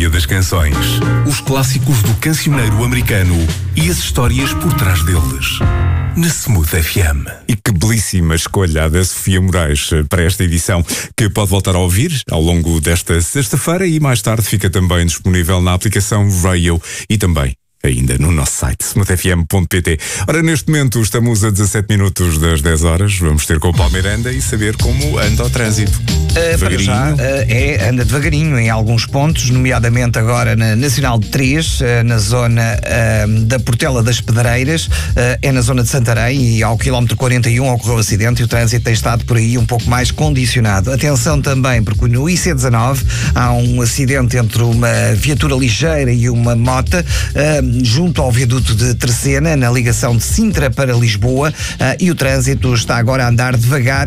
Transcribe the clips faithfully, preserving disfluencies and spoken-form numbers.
Dia das Canções. Os clássicos do cancioneiro americano e as histórias por trás deles. Na Smooth F M. E que belíssima escolha da Sofia Moraes para esta edição, que pode voltar a ouvir ao longo desta sexta-feira e mais tarde fica também disponível na aplicação Radio e também ainda no nosso site, smooth f m ponto p t. Ora, neste momento estamos a dezassete minutos das dez horas. Vamos ter com o Paulo Miranda e saber como anda o trânsito. Uh, para já, uh, é, anda devagarinho em alguns pontos, nomeadamente agora na Nacional três, uh, na zona uh, da Portela das Pedreiras, uh, é na zona de Santarém, e ao quilómetro quarenta e um ocorreu o acidente e o trânsito tem estado por aí um pouco mais condicionado. Atenção também, porque no I C dezanove há um acidente entre uma viatura ligeira e uma mota, uh, junto ao viaduto de Terceira, na ligação de Sintra para Lisboa, uh, e o trânsito está agora a andar devagar uh,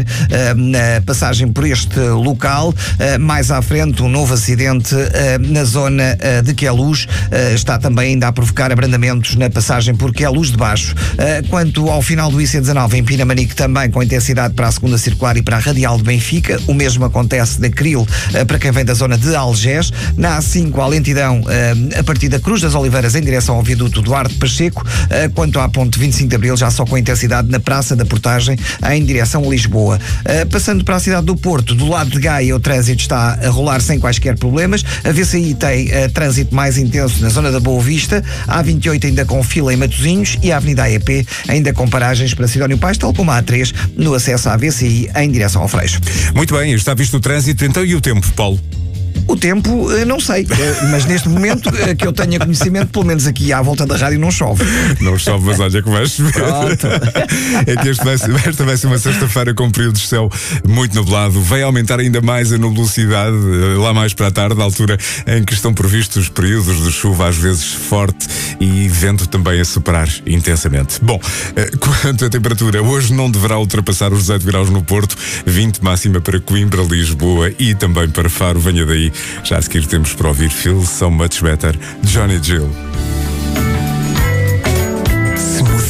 na passagem por este local. Uh, mais à frente, um novo acidente uh, na zona uh, de Queluz uh, está também ainda a provocar abrandamentos na passagem por Queluz de Baixo. Uh, quanto ao final do I C dezanove, em Pinamanique também com intensidade para a segunda circular e para a radial de Benfica. O mesmo acontece na Cril uh, para quem vem da zona de Algés. Na A cinco, há lentidão uh, a partir da Cruz das Oliveiras em direção ao viaduto Duarte Pacheco. Uh, quanto à ponte vinte e cinco de Abril, já só com intensidade na Praça da Portagem em direção a Lisboa. Uh, passando para a cidade do Porto, do lado de Gaia, o trânsito está a rolar sem quaisquer problemas. A V C I tem uh, trânsito mais intenso na zona da Boa Vista, a A vinte e oito ainda com fila em Matosinhos e a Avenida A E P ainda com paragens para Sidónio Pais, tal como a A três no acesso à V C I em direção ao Freixo. Muito bem, está visto o trânsito, então, e o tempo, Paulo? O tempo, não sei, mas neste momento que eu tenha conhecimento, pelo menos aqui à volta da rádio não chove. Não chove, mas olha que vai chover. Pronto. É que este vai ser, esta vai ser uma sexta-feira com período de céu muito nublado. Vai aumentar ainda mais a nubosidade lá mais para a tarde, à altura em que estão previstos períodos de chuva, às vezes forte, e vento também a soprar intensamente. Bom, quanto à temperatura, hoje não deverá ultrapassar os dezoito graus no Porto, vinte máxima para Coimbra, Lisboa e também para Faro. Venha daí. Já a seguir temos para ouvir Feel So Much Better, Johnny Gill.